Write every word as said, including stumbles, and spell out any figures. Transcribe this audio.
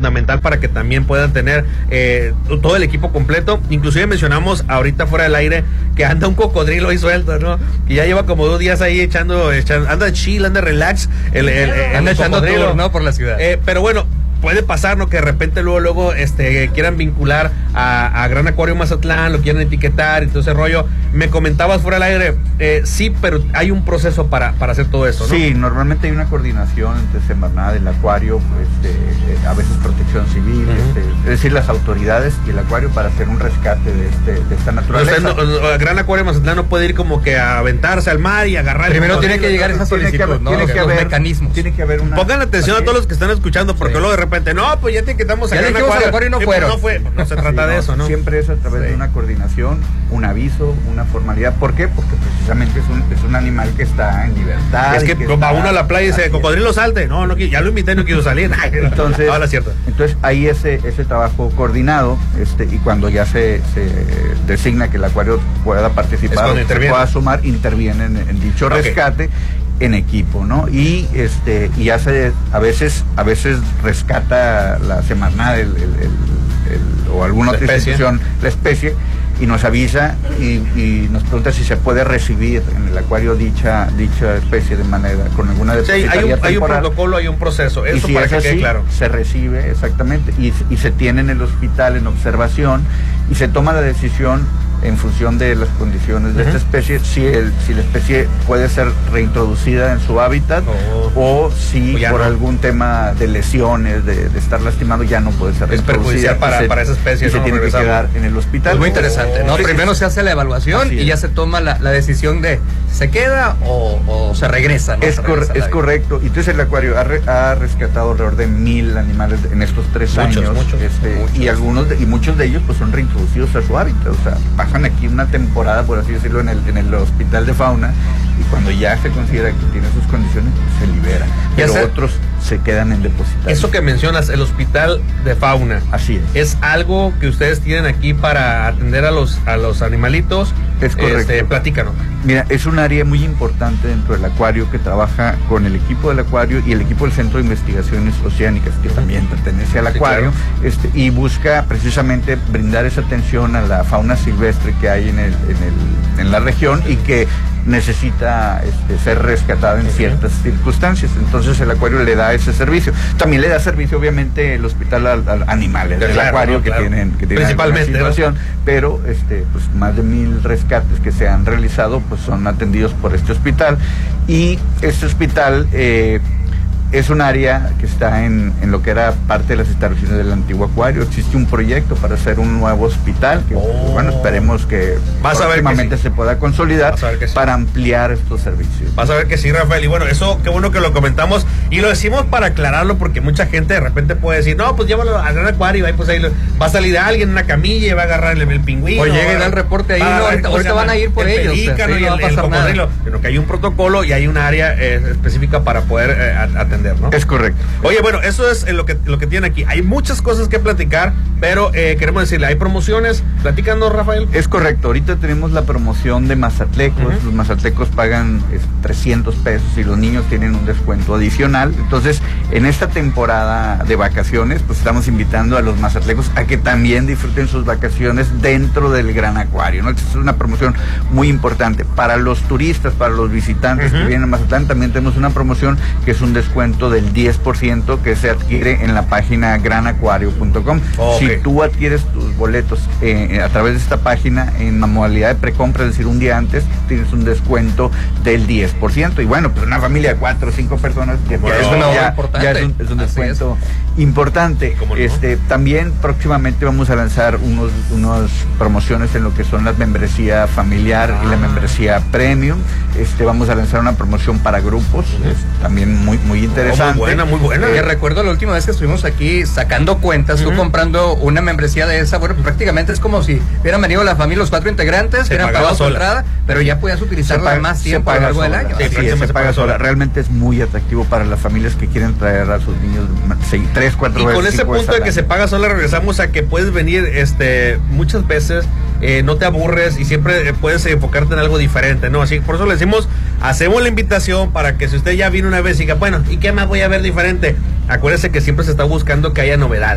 fundamental para que también puedan tener eh, todo el equipo completo. Inclusive mencionamos ahorita fuera del aire que anda un cocodrilo ahí suelto, ¿no? Y ya lleva como dos días ahí echando, echando anda chill, anda relax. El, el, el, anda el echando tour, ¿no? Por la ciudad. Eh, pero bueno, puede pasar, ¿no? Que de repente luego, luego, este, quieran vincular a, a Gran Acuario Mazatlán, lo quieran etiquetar y todo ese rollo. Me comentabas fuera del aire, eh, sí, pero hay un proceso para, para hacer todo eso, ¿no? Sí, normalmente hay una coordinación entre Semarnat, el Acuario, este, eh, a veces Protección Civil, uh-huh. este, es decir, las autoridades y el Acuario para hacer un rescate de, este, de esta naturaleza. O sea, no, Gran Acuario Mazatlán no puede ir como que a aventarse al mar y agarrar. Primero tiene que llegar esa solicitud, haber, ¿no? Tiene Los, que haber, los mecanismos. Tiene que haber una... Pongan atención a todos los que están escuchando, porque sí. luego de repente, no, pues ya te quedamos a Gran Acuario, Acuario y no sí, fueron. Pues no fue, no se trata sí, de no, eso, ¿no? Siempre es a través sí. de una coordinación, un aviso, una formalidad. ¿Por qué? Porque precisamente es un, es un animal que está en libertad. Es que, que va está, uno a la playa y dice, cocodrilo salte. No, no, ya lo invité, no quiero salir. Entonces, ahora es cierto. Entonces hay ese, ese trabajo coordinado, este, y cuando ya se, se designa que el Acuario pueda participar o pueda sumar, intervienen en, en dicho okay. rescate en equipo, ¿no? Y este y hace a veces a veces rescata la Semarnat el, el, el, el, o alguna otra institución la especie y nos avisa y, y nos pregunta si se puede recibir en el acuario dicha dicha especie de manera con alguna depositaria sí, hay, un, hay un temporal. protocolo, hay un proceso, eso y si para es que así, quede claro. Se recibe exactamente y, y se tiene en el hospital en observación y se toma la decisión en función de las condiciones de uh-huh. esta especie, si el si la especie puede ser reintroducida en su hábitat oh. o si o por no. algún tema de lesiones, de, de estar lastimado, ya no puede ser es perjudicial para, se, para esa especie. Y no se tiene regresamos. que quedar en el hospital. Es muy interesante, ¿no? Oh, Primero se hace la evaluación y ya se toma la, la decisión de se queda o, o se regresa, ¿no? Es, se cor, regresa es correcto. Y entonces el acuario ha, re, ha rescatado alrededor de mil animales en estos tres muchos, años. Muchos, este, muchos. Y algunos de, y muchos de ellos pues son reintroducidos a su hábitat. O sea, pasan aquí una temporada, por así decirlo, en el, en el hospital de fauna, y cuando ya se considera que tiene sus condiciones, se libera. Pero se, otros se quedan en depositario. Eso que mencionas, el hospital de fauna. Así es. ¿Es algo que ustedes tienen aquí para atender a los, a los animalitos? Es correcto. Este, platícanos. Mira, es un área muy importante dentro del acuario que trabaja con el equipo del acuario y el equipo del Centro de Investigaciones Oceánicas, que también pertenece al acuario, sí, claro. este, y busca precisamente brindar esa atención a la fauna silvestre que hay en, el, en, el, en la región y que necesita este, ser rescatada en uh-huh. ciertas circunstancias. Entonces el acuario le da ese servicio. También le da servicio obviamente el hospital a, a animales del claro, acuario no, que, claro. tienen, que tienen principalmente situación, ¿no? Pero este, pues más de mil rescates que se han realizado pues son atendidos por este hospital, y este hospital eh, es un área que está en, en lo que era parte de las instalaciones del antiguo acuario. Existe un proyecto para hacer un nuevo hospital que, oh. bueno, esperemos que Vas próximamente sí. se pueda consolidar sí. para ampliar estos servicios. Vas a ver que sí, Rafael, y bueno, eso qué bueno que lo comentamos, y lo decimos para aclararlo, porque mucha gente de repente puede decir, no, pues llévalo al gran acuario, y ahí, pues ahí lo, va a salir alguien en una camilla y va a agarrar el, el pingüino. O llega y da el reporte ahí, no, ahorita, ahorita van a ir por el ellos. Pelícano, o sea, sí, y no el, va a pasar el cocodrilo, sino que hay un protocolo y hay un área eh, específica para poder eh, atender, ¿no? Es correcto. Oye, bueno, eso es lo que lo que tiene aquí. Hay muchas cosas que platicar, pero eh, queremos decirle, hay promociones. Platícanos, Rafael. Es correcto. Ahorita tenemos la promoción de mazatlecos. Uh-huh. Los mazatlecos pagan es, trescientos pesos y los niños tienen un descuento adicional. Entonces, en esta temporada de vacaciones, pues estamos invitando a los mazatlecos a que también disfruten sus vacaciones dentro del gran acuario, ¿no? Es una promoción muy importante. Para los turistas, para los visitantes uh-huh. que vienen a Mazatlán, también tenemos una promoción que es un descuento del diez por ciento que se adquiere en la página gran acuario punto com. Oh, okay. Si tú adquieres tus boletos eh, a través de esta página en la modalidad de precompra, es decir, un día antes, tienes un descuento del diez por ciento. Y bueno, pues una familia de cuatro o cinco personas, que bueno, es, una ya, importante. ya es un, es un descuento es. importante. No? Este, también próximamente vamos a lanzar unos, unos promociones en lo que son la membresía familiar ah. y la membresía premium. Este, vamos a lanzar una promoción para grupos, uh-huh. es también muy, muy interesante. Oh, muy buena, muy buena. Yo recuerdo la última vez que estuvimos aquí sacando cuentas, uh-huh. tú comprando una membresía de esa, bueno, prácticamente es como si hubieran venido la familia, los cuatro integrantes, hubieran pagado su entrada, pero ya podías utilizarla paga, más tiempo a lo largo del año. Sí, sí, se, se paga sola. sola. Realmente es muy atractivo para las familias que quieren traer a sus niños seis, tres, cuatro y veces. Y con ese punto de que se paga sola, regresamos a que puedes venir este muchas veces, eh, no te aburres y siempre puedes enfocarte en algo diferente, ¿no? Así por eso le decimos, hacemos la invitación para que si usted ya vino una vez y diga, bueno, ¿y qué más voy a ver diferente? Acuérdese que siempre se está buscando que haya novedades.